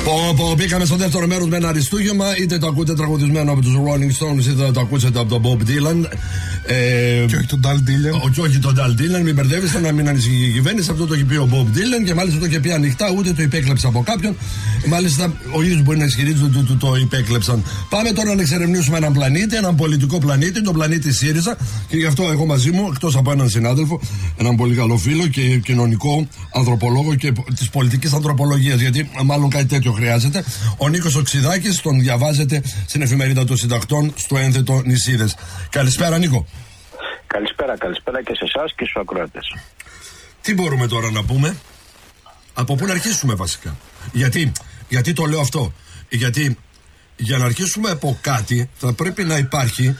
Μπήκαμε στο δεύτερο μέρος με ένα αριστούγημα. Είτε το ακούτε τραγουδισμένο από τους Rolling Stones, είτε το ακούσετε από τον Bob Dylan. Και όχι τον Dal Dylan. Και όχι τον Dal Dylan, μην μπερδεύεστε, να μην ανησυχεί η κυβέρνηση. Αυτό το έχει πει ο Bob Dylan και μάλιστα το είχε πει ανοιχτά, ούτε το υπέκλεψε από κάποιον. Μάλιστα ο ίδιος μπορεί να ισχυρίζεται ότι το υπέκλεψαν. Πάμε τώρα να εξερευνήσουμε έναν πλανήτη, έναν πολιτικό πλανήτη, τον πλανήτη ΣΥΡΙΖΑ. Και γι' αυτό έχω μαζί μου, εκτός από έναν συνάδελφο, έναν πολύ καλό φίλο και κοινωνικό ανθρωπολόγο και της πολιτικής ανθρωπολογίας. Γιατί μάλλον κάτι τέτοιο χρειάζεται. Ο Νίκος Οξυδάκης, τον διαβάζετε στην εφημερίδα των συντακτών στο ένθετο Νησίδες. Καλησπέρα, Νίκο. Καλησπέρα και σε εσάς και στους ακροατές. Τι μπορούμε τώρα να πούμε? Από πού να αρχίσουμε βασικά? Γιατί το λέω αυτό? Γιατί για να αρχίσουμε από κάτι θα πρέπει να υπάρχει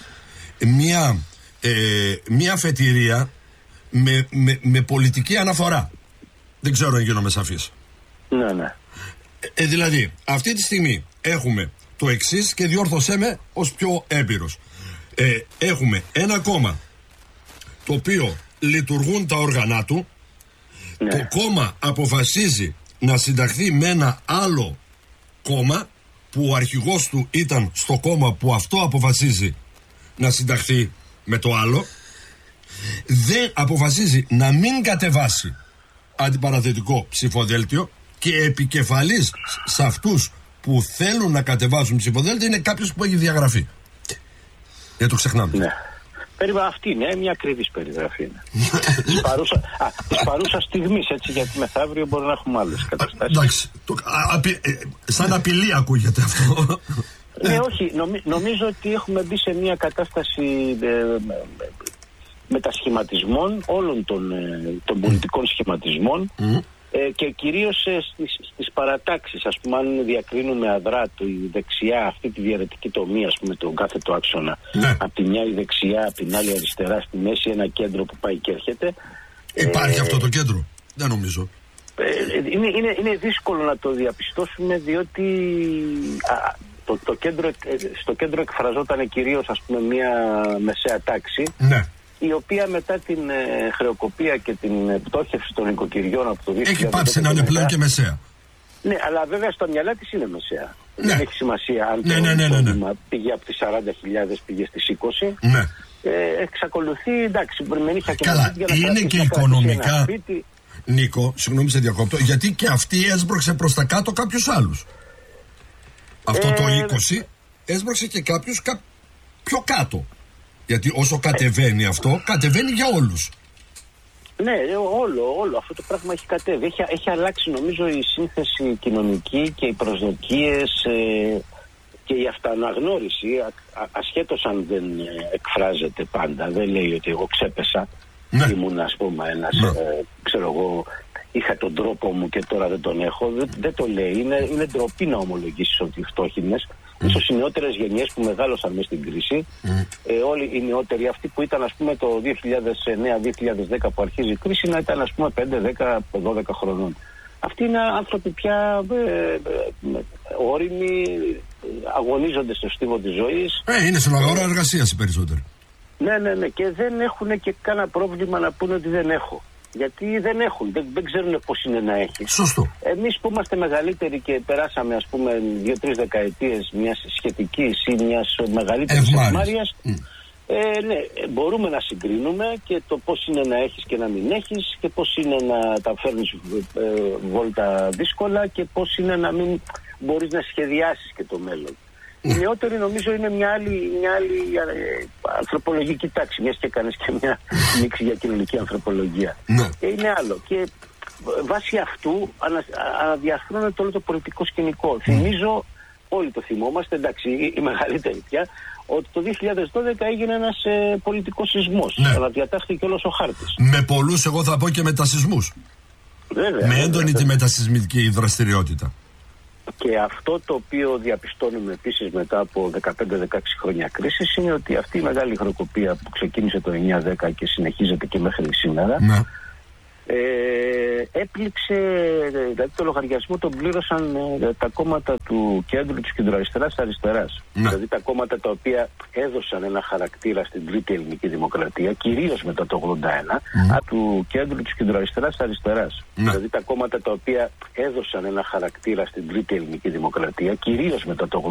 μια αφετηρία με πολιτική αναφορά. Δεν ξέρω αν γίνομαι σαφής. Ναι. Δηλαδή, αυτή τη στιγμή έχουμε το εξής και διόρθωσέ με ως πιο έμπειρος. Έχουμε ένα κόμμα το οποίο λειτουργούν τα όργανα του. Ναι. Το κόμμα αποφασίζει να συνταχθεί με ένα άλλο κόμμα που ο αρχηγός του ήταν στο κόμμα που αυτό αποφασίζει να συνταχθεί με το άλλο. Δεν αποφασίζει να μην κατεβάσει αντιπαραθετικό ψηφοδέλτιο και επικεφαλής σε αυτούς που θέλουν να κατεβάσουν ψηφοδέλτιο είναι κάποιος που έχει διαγραφεί. Δεν το ξεχνάμε. Ναι. Αυτή είναι μια ακριβής περιγραφή. Της παρούσα στιγμής, έτσι, γιατί μεθαύριο μπορεί να έχουμε άλλες καταστάσεις. Εντάξει, σαν απειλή ακούγεται αυτό. Ναι, όχι, νομίζω ότι έχουμε μπει σε μια κατάσταση μετασχηματισμών όλων των πολιτικών σχηματισμών και κυρίως στις παρατάξεις, ας πούμε, αν διακρίνουμε αδρά η δεξιά, αυτή τη διαιρετική τομή, ας πούμε, τον κάθετο άξονα, από τη μια η δεξιά, από την άλλη αριστερά, στη μέση ένα κέντρο που πάει και έρχεται. Υπάρχει αυτό το κέντρο? Δεν νομίζω. Είναι δύσκολο να το διαπιστώσουμε, διότι στο κέντρο εκφραζόταν κυρίως, ας πούμε, μια μεσαία τάξη. Ναι. Η οποία μετά την χρεοκοπία και την πτώχευση των οικοκυριών από το 2010 έχει πάψει να είναι πλέον και μεσαία. Ναι, αλλά βέβαια στα μυαλά της είναι μεσαία. Ναι. Δεν έχει σημασία αν το πήγε από τις 40.000 πήγε στις 20. Ναι. Εξακολουθεί, εντάξει, μπορεί να είχε καλά, είναι και οικονομικά. Νίκο, συγγνώμη σε διακόπτω, γιατί και αυτή έσπρωξε προς τα κάτω κάποιους άλλους. Αυτό το 20 έσπρωξε και κάποιους πιο κάτω. Γιατί όσο κατεβαίνει αυτό, κατεβαίνει για όλους. Ναι, όλο αυτό το πράγμα έχει κατέβει. Έχει αλλάξει, νομίζω, η σύνθεση κοινωνική και οι προσδοκίες και η αυτοαναγνώριση, ασχέτως αν δεν εκφράζεται πάντα. Δεν λέει ότι εγώ ξέπεσα, ήμουν, ας πούμε, ένας, ξέρω εγώ, είχα τον τρόπο μου και τώρα δεν τον έχω. Δεν το λέει. Είναι ντροπή να ομολογήσεις ότι οι φτώχινες, ίσως οι νεότερες γενιές που μεγάλωσαν μέσα στην κρίση, όλοι οι νεότεροι, αυτοί που ήταν, ας πούμε, το 2009-2010 που αρχίζει η κρίση, να ήταν, ας πούμε, 5, 10, 12 χρονών. Αυτοί είναι άνθρωποι πια όριμοι, αγωνίζονται στο στίβο της ζωής. Είναι στην αγορά εργασίας οι περισσότεροι. Ναι, και δεν έχουν και κανένα πρόβλημα να πούνε ότι δεν έχω. Γιατί δεν έχουν, δεν ξέρουν πώς είναι να έχει. Σωστό. Εμείς που είμαστε μεγαλύτεροι και περάσαμε, ας πούμε, 2-3 δεκαετίες μιας σχετικής ή μιας μεγαλύτερης ευμάρειας, ναι, μπορούμε να συγκρίνουμε και το πώς είναι να έχεις και να μην έχεις και πώς είναι να τα φέρνεις βόλτα δύσκολα και πώς είναι να μην μπορείς να σχεδιάσεις και το μέλλον. Οι νεότεροι, νομίζω, είναι μια άλλη ανθρωπολογική τάξη, μιας και κάνεις και μια μίξη για κοινωνική ανθρωπολογία. Είναι άλλο. Και βάσει αυτού αναδιαρθρώνεται όλο το πολιτικό σκηνικό. Θυμίζω, όλοι το θυμόμαστε, εντάξει, οι μεγαλύτεροι πια, ότι το 2012 έγινε ένας πολιτικός σεισμός. Αναδιατάχθηκε όλος ο χάρτης. Με πολλούς, εγώ θα πω, και μετασεισμούς. Βέβαια. Με έντονη τη μετασεισμική δραστηριότητα. Και αυτό το οποίο διαπιστώνουμε επίσης μετά από 15-16 χρόνια κρίσης είναι ότι αυτή η μεγάλη χρεοκοπία που ξεκίνησε το 9-10 και συνεχίζεται και μέχρι σήμερα, έπληξε, δηλαδή το λογαριασμό τον πλήρωσαν τα κόμματα του κέντρου, της κεντροαριστεράς, αριστεράς. Δηλαδή τα κόμματα τα οποία έδωσαν ένα χαρακτήρα στην τρίτη ελληνική δημοκρατία, κυρίως μετά το 81, του κέντρου, της κεντροαριστεράς, αριστεράς. Δηλαδή τα κόμματα τα οποία έδωσαν ένα χαρακτήρα στην τρίτη ελληνική δημοκρατία, κυρίως μετά το 81.